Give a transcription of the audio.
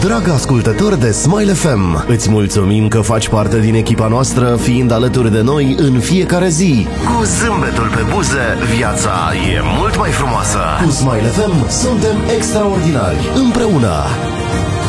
Drag ascultător de Smile FM, îți mulțumim că faci parte din echipa noastră, fiind alături de noi în fiecare zi. Cu zâmbetul pe buze, viața e mult mai frumoasă. Cu Smile FM suntem extraordinari, împreună.